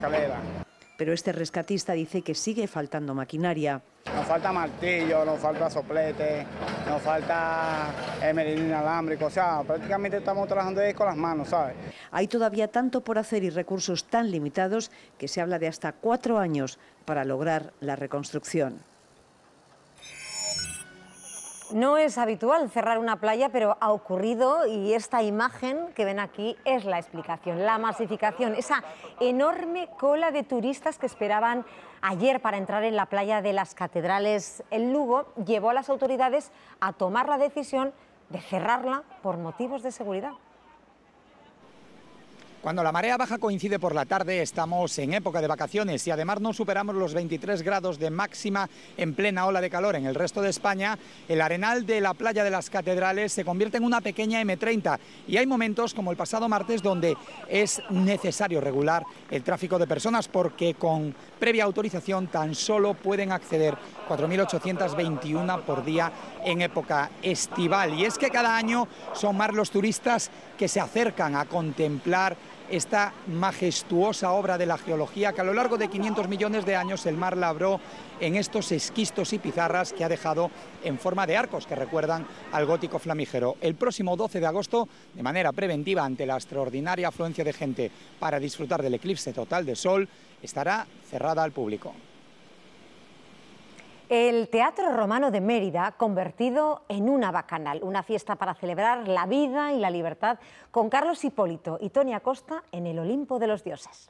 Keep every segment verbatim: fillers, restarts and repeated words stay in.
Pero este rescatista dice que sigue faltando maquinaria. Nos falta martillo, nos falta soplete, nos falta el merilín inalámbrico, o sea, prácticamente estamos trabajando con las manos, ¿sabes? Hay todavía tanto por hacer y recursos tan limitados que se habla de hasta cuatro años para lograr la reconstrucción. No es habitual cerrar una playa, pero ha ocurrido y esta imagen que ven aquí es la explicación, la masificación, esa enorme cola de turistas que esperaban ayer para entrar en la playa de las Catedrales en Lugo llevó a las autoridades a tomar la decisión de cerrarla por motivos de seguridad. Cuando la marea baja coincide por la tarde, estamos en época de vacaciones y además no superamos los veintitrés grados de máxima en plena ola de calor en el resto de España. El arenal de la playa de las Catedrales se convierte en una pequeña eme treinta y hay momentos como el pasado martes donde es necesario regular el tráfico de personas porque con previa autorización tan solo pueden acceder cuatro mil ochocientos veintiuno por día en época estival. Y es que cada año son más los turistas que se acercan a contemplar esta majestuosa obra de la geología que a lo largo de quinientos millones de años el mar labró en estos esquistos y pizarras que ha dejado en forma de arcos que recuerdan al gótico flamígero. El próximo doce de agosto, de manera preventiva ante la extraordinaria afluencia de gente para disfrutar del eclipse total de sol, estará cerrada al público. El Teatro Romano de Mérida, convertido en una bacanal, una fiesta para celebrar la vida y la libertad, con Carlos Hipólito y Tony Acosta en el Olimpo de los dioses.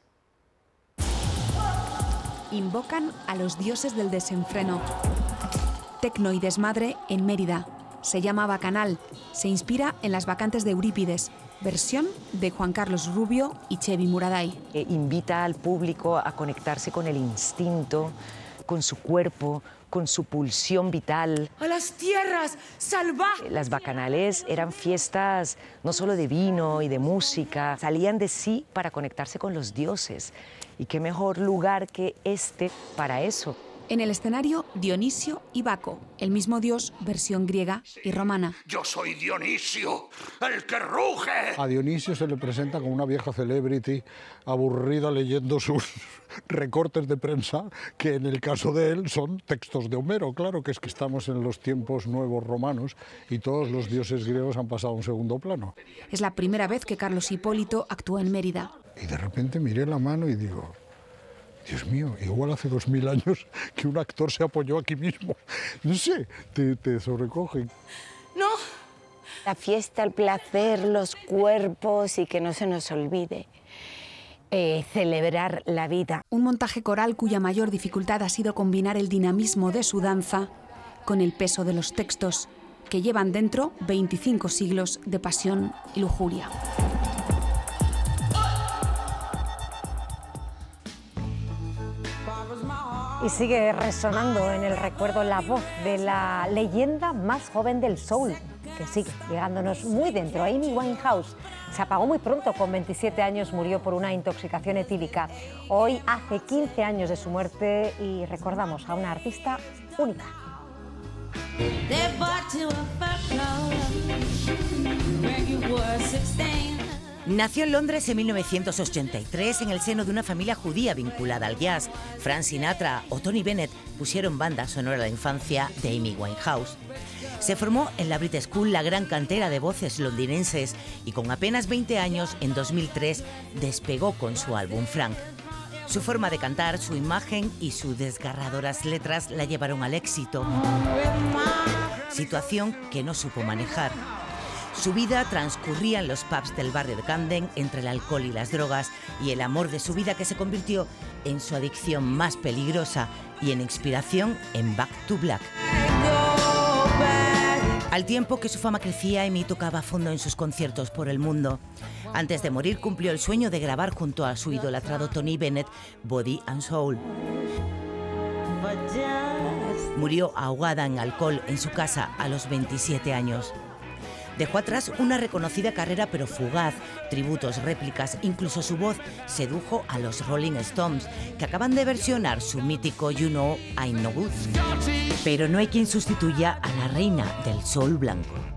Invocan a los dioses del desenfreno. Tecno y desmadre en Mérida. Se llama Bacanal. Se inspira en las bacantes de Eurípides, versión de Juan Carlos Rubio y Chevy Muraday. Eh, invita al público a conectarse con el instinto, con su cuerpo, con su pulsión vital. ¡A las tierras salvajes! Las bacanales eran fiestas no solo de vino y de música, salían de sí para conectarse con los dioses. Y qué mejor lugar que este para eso. En el escenario, Dionisio y Baco, el mismo dios, versión griega y romana. Yo soy Dionisio, el que ruge. A Dionisio se le presenta como una vieja celebrity aburrida leyendo sus recortes de prensa, que en el caso de él son textos de Homero. Claro que es que estamos en los tiempos nuevos romanos y todos los dioses griegos han pasado a un segundo plano. Es la primera vez que Carlos Hipólito actúa en Mérida. Y de repente miré la mano y digo, Dios mío, igual hace dos mil años que un actor se apoyó aquí mismo. No sé, te, te sobrecoge. ¡No! La fiesta, el placer, los cuerpos y que no se nos olvide eh, celebrar la vida. Un montaje coral cuya mayor dificultad ha sido combinar el dinamismo de su danza con el peso de los textos que llevan dentro veinticinco siglos de pasión y lujuria. Y sigue resonando en el recuerdo la voz de la leyenda más joven del soul, que sigue llegándonos muy dentro, Amy Winehouse. Se apagó muy pronto, con veintisiete años murió por una intoxicación etílica. Hoy hace quince años de su muerte y recordamos a una artista única. Nació en Londres en mil novecientos ochenta y tres en el seno de una familia judía vinculada al jazz. Frank Sinatra o Tony Bennett pusieron banda sonora a la infancia de Amy Winehouse. Se formó en la Brit School, la gran cantera de voces londinenses, y con apenas veinte años, en dos mil tres, despegó con su álbum Frank. Su forma de cantar, su imagen y sus desgarradoras letras la llevaron al éxito, situación que no supo manejar. Su vida transcurría en los pubs del barrio de Camden entre el alcohol y las drogas y el amor de su vida que se convirtió en su adicción más peligrosa y en inspiración en Back to Black. Al tiempo que su fama crecía, Amy tocaba a fondo en sus conciertos por el mundo. Antes de morir cumplió el sueño de grabar junto a su idolatrado Tony Bennett Body and Soul. Murió ahogada en alcohol en su casa a los veintisiete años. Dejó atrás una reconocida carrera pero fugaz, tributos, réplicas, incluso su voz sedujo a los Rolling Stones, que acaban de versionar su mítico You Know I'm No Good. Pero no hay quien sustituya a la reina del soul blanco.